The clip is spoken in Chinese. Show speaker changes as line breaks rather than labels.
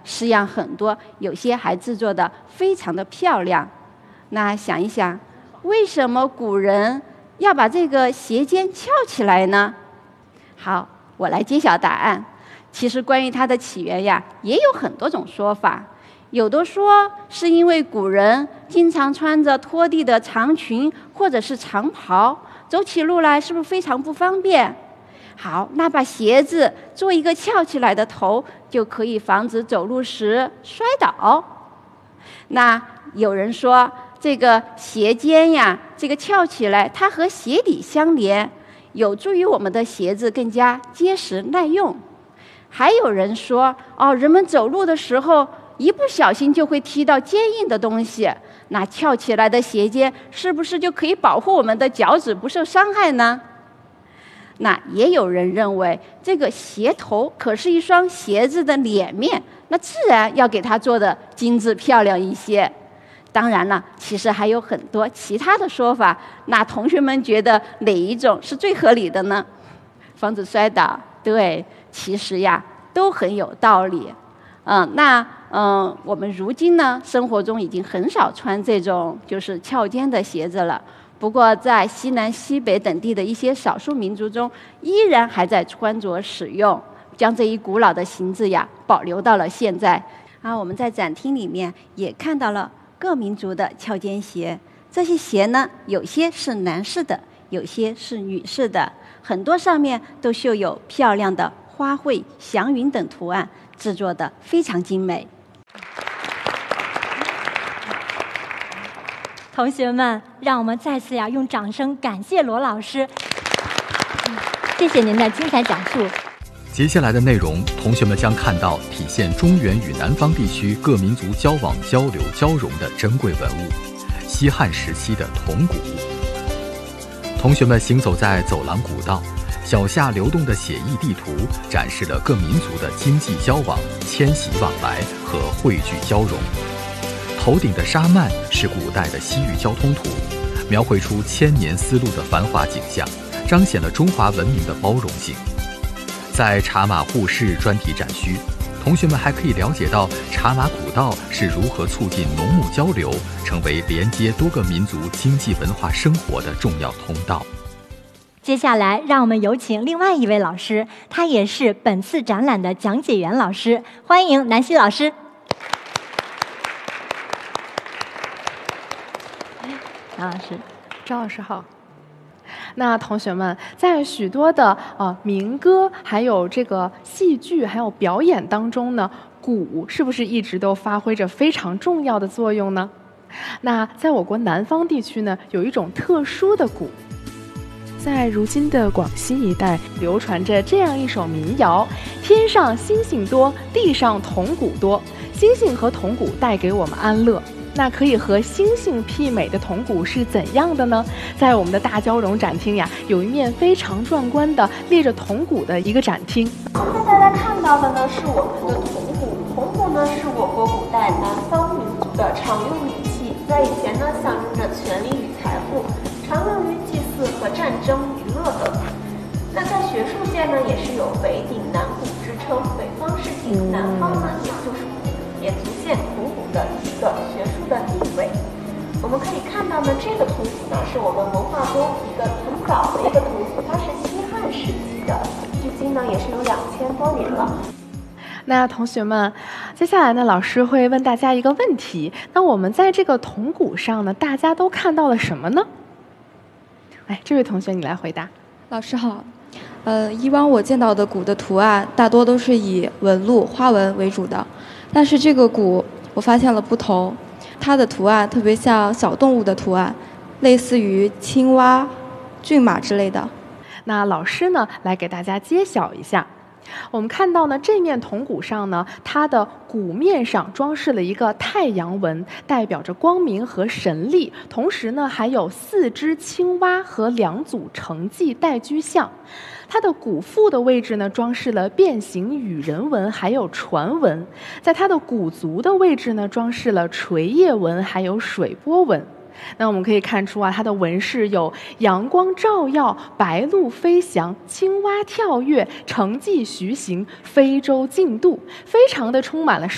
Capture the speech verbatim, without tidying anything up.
式样很多，有些还制作得非常的漂亮。那想一想，为什么古人要把这个鞋尖翘起来呢？好，我来揭晓答案。其实关于它的起源呀，也有很多种说法。有的说是因为古人经常穿着拖地的长裙或者是长袍，走起路来是不是非常不方便？好，那把鞋子做一个翘起来的头，就可以防止走路时摔倒。那有人说这个鞋尖呀，这个翘起来，它和鞋底相连，有助于我们的鞋子更加结实耐用。还有人说，哦，人们走路的时候一不小心就会踢到坚硬的东西，那翘起来的鞋尖是不是就可以保护我们的脚趾不受伤害呢？那也有人认为，这个鞋头可是一双鞋子的脸面，那自然要给它做的精致漂亮一些。当然了，其实还有很多其他的说法，那同学们觉得哪一种是最合理的呢？防止摔倒，对，其实呀都很有道理。嗯，那嗯，我们如今呢，生活中已经很少穿这种就是翘尖的鞋子了。不过，在西南、西北等地的一些少数民族中，依然还在穿着使用，将这一古老的形制呀保留到了现在。啊，我们在展厅里面也看到了各民族的翘尖鞋。这些鞋呢，有些是男士的，有些是女士的，很多上面都绣有漂亮的花卉、祥云等图案，制作的非常精美。
同学们，让我们再次呀用掌声感谢罗老师，谢谢您的精彩讲述。
接下来的内容，同学们将看到体现中原与南方地区各民族交往、交流、交融的珍贵文物——西汉时期的铜鼓。同学们行走在走廊古道，脚下流动的写意地图展示了各民族的经济交往、迁徙往来和汇聚交融。头顶的沙幔是古代的西域交通图，描绘出千年丝路的繁华景象，彰显了中华文明的包容性。在茶马互市专题展区，同学们还可以了解到茶马古道是如何促进农牧交流，成为连接多个民族经济文化生活的重要通道。
接下来，让我们有请另外一位老师，他也是本次展览的讲解员老师，欢迎南希老师。
张老师，张老师好。那同学们，在许多的呃民歌、还有这个戏剧、还有表演当中呢，鼓是不是一直都发挥着非常重要的作用呢？那在我国南方地区呢，有一种特殊的鼓，在如今的广西一带流传着这样一首民谣：天上星星多，地上铜鼓多，星星和铜鼓带给我们安乐。那可以和星星媲美的铜鼓是怎样的呢？在我们的大交融展厅呀，有一面非常壮观的列着铜鼓的一个展厅。
刚才大家看到的呢，是我们的铜鼓。铜鼓呢，是我国古代南方民族的常用礼器，在以前呢，象征着权力与财富，常用于祭祀和战争、娱乐等。那在学术界呢，也是有北鼎南鼓之称，北方是鼎，南方呢也就是鼓，也足见铜鼓的一个学术的地位。我们可以看到呢，这个铜鼓呢是我们文化中一个很早的一个铜鼓，它是西汉时期的，距今呢也是有两千多年了。
那同学们，接下来呢，老师会问大家一个问题：那我们在这个铜鼓上呢，大家都看到了什么呢？哎，这位同学你来回答。
老师好。呃，以往我见到的鼓的图案大多都是以纹路、花纹为主的，但是这个鼓我发现了不同，它的图案特别像小动物的图案，类似于青蛙、骏马之类的。
那老师呢，来给大家揭晓一下。我们看到呢，这面铜鼓上呢，它的鼓面上装饰了一个太阳纹，代表着光明和神力。同时呢，还有四只青蛙和两组承继带居像。它的鼓腹的位置呢，装饰了变形羽人纹，还有船纹。在它的鼓足的位置呢，装饰了垂叶纹，还有水波纹。那我们可以看出啊，它的纹饰有阳光照耀、白鹭飞翔、青蛙跳跃、承继徐行、非洲竞渡，非常的充满了